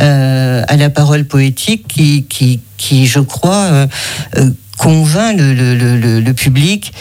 à la parole poétique qui je crois, convainc le public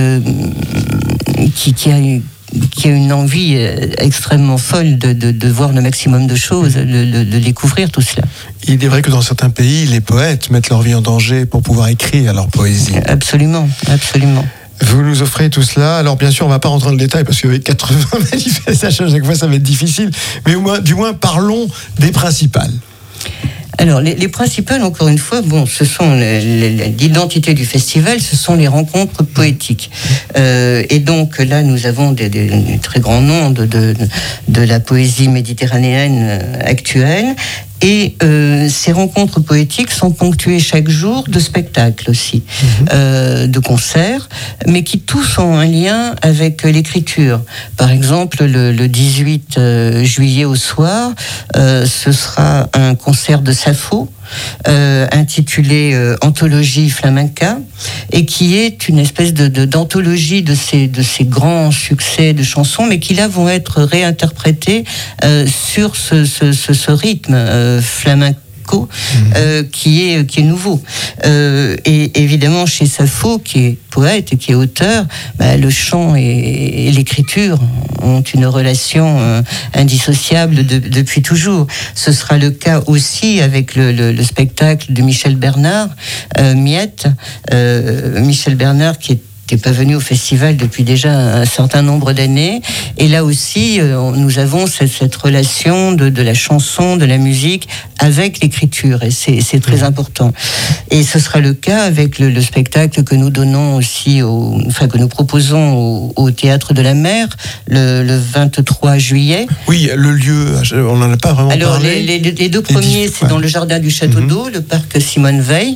qui a une envie extrêmement folle de voir le maximum de choses, de découvrir tout cela. Il est vrai que dans certains pays, les poètes mettent leur vie en danger pour pouvoir écrire leur poésie. Absolument, absolument. Vous nous offrez tout cela. Alors bien sûr, on ne va pas rentrer dans le détail parce qu'avec 80 manifestations à chaque fois, ça va être difficile. Mais du moins, parlons des principales. Alors, les principales, encore une fois, ce sont l'identité du festival, ce sont les rencontres poétiques. Et donc, là, nous avons des très grands noms de la poésie méditerranéenne actuelle. Et ces rencontres poétiques sont ponctuées chaque jour de spectacles aussi, de concerts, mais qui tous ont un lien avec l'écriture. Par exemple, le 18 juillet au soir, ce sera un concert de Sappho, intitulé Anthologie Flamenca, et qui est une espèce d'anthologie de ces grands succès de chansons, mais qui là vont être réinterprétés sur ce rythme flamenco qui est nouveau. Et évidemment, chez Sappho, qui est poète et qui est auteur, le chant et l'écriture ont une relation indissociable depuis toujours. Ce sera le cas aussi avec le spectacle de Michel Bernard, Miette. Michel Bernard qui n'était pas venu au festival depuis déjà un certain nombre d'années. Et là aussi, nous avons cette relation de la chanson, de la musique avec l'écriture. Et c'est très important. Et ce sera le cas avec le spectacle que nous donnons aussi, que nous proposons au Théâtre de la Mer le 23 juillet. Oui, le lieu, on n'en a pas vraiment parlé. Alors, les deux premiers, c'est dans le jardin du Château d'Eau, le parc Simone Veil.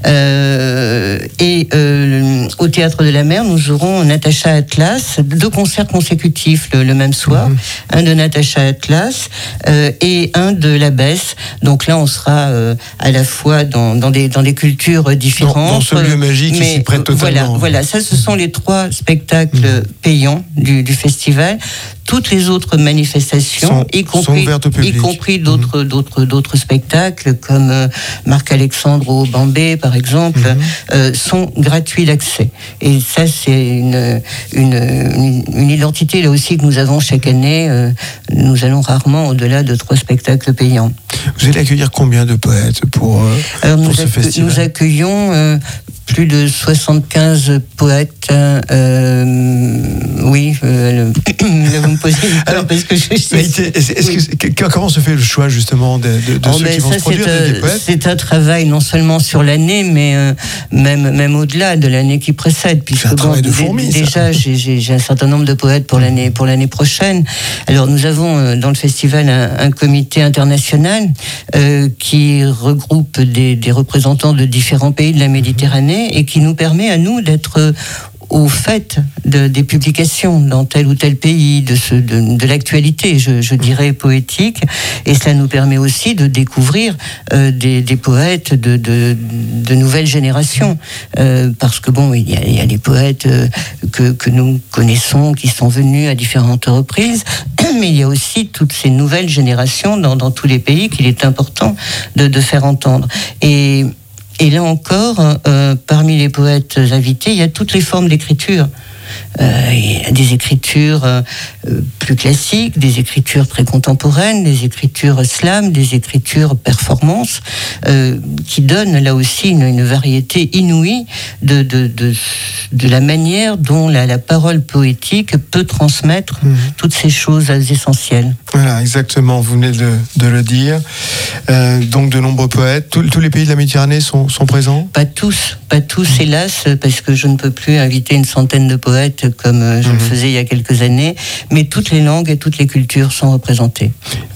Et au Théâtre de la Mer, nous aurons Natacha Atlas, 2 concerts consécutifs le même soir, un de Natacha Atlas et un de l'Abbesse. Donc là, on sera à la fois dans des cultures différentes. Dans ce lieu magique qui s'y prête totalement. Voilà, ça, ce sont les 3 spectacles payants du festival. Toutes les autres manifestations, y compris d'autres spectacles comme Marc-Alexandre au Bambé, par exemple, sont gratuits d'accès. Et ça, c'est une identité là aussi que nous avons chaque année. Nous allons rarement au-delà de 3 spectacles payants. Vous allez accueillir combien de poètes pour ce festival ? Nous accueillons plus de 75 poètes. Oui, vous me posez une question parce que je sais. Comment se fait le choix justement de ceux qui vont se produire des poètes ? C'est un travail non seulement sur l'année, mais même au-delà de l'année qui précède. C'est un travail de fourmi, déjà, j'ai un certain nombre de poètes pour l'année prochaine. Alors nous avons dans le festival un comité international qui regroupe des représentants de différents pays de la Méditerranée et qui nous permet à nous d'être au fait des publications dans tel ou tel pays, de l'actualité, je dirais, poétique. Et cela nous permet aussi de découvrir des poètes de nouvelles générations. Parce que il y a les poètes que nous connaissons, qui sont venus à différentes reprises, mais il y a aussi toutes ces nouvelles générations dans tous les pays qu'il est important de faire entendre. Et là encore, parmi les poètes invités, il y a toutes les formes d'écriture. Il y a des écritures plus classiques, des écritures très contemporaines, des écritures slam, des écritures performance, qui donnent là aussi une variété inouïe de la manière dont la parole poétique peut transmettre toutes ces choses essentielles. Voilà, exactement, vous venez de le dire. Donc de nombreux poètes, tous les pays de la Méditerranée sont présents ? Pas tous, hélas, parce que je ne peux plus inviter une centaine de poètes comme je le faisais il y a quelques années, mais toutes les langues et toutes les cultures sont représentées.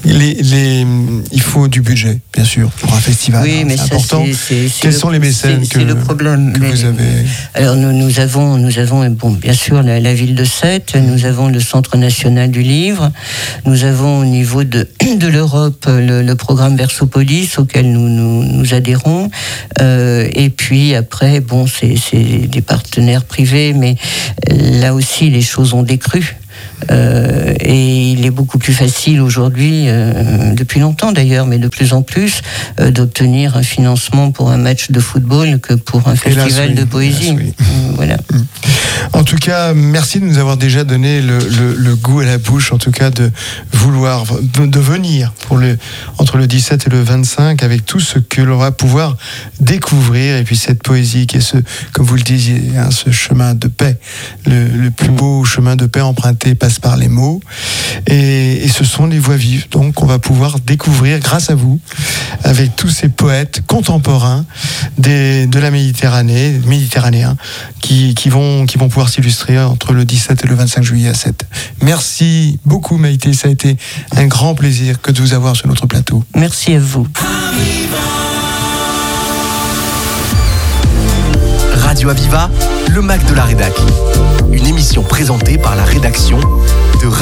Il faut du budget, bien sûr, pour un festival. Oui, mais c'est important. Quels sont les mécènes que vous avez ? Alors nous avons bien sûr la ville de Sète, nous avons le Centre national du livre, nous avons au niveau de l'Europe le programme Versopolis auquel nous adhérons, et puis après c'est des partenaires privés, mais là aussi les choses ont décru. Et il est beaucoup plus facile aujourd'hui, depuis longtemps d'ailleurs, mais de plus en plus, d'obtenir un financement pour un match de football que pour un festival de poésie. Voilà. En tout cas, merci de nous avoir déjà donné le goût à la bouche, en tout cas de vouloir, de venir entre le 17 et le 25 avec tout ce que l'on va pouvoir découvrir, et puis cette poésie qui est comme vous le disiez, ce chemin de paix, le plus beau chemin de paix emprunté passe par les mots, et ce sont les voix vives, donc on va pouvoir découvrir grâce à vous, avec tous ces poètes contemporains de la méditerranéen qui vont pouvoir s'illustrer entre le 17 et le 25 juillet à 7. Merci beaucoup Maïté, ça a été un grand plaisir que de vous avoir sur notre plateau. Merci à vous. Radio Aviva, le Mac de la Rédac. Une émission présentée par la rédaction de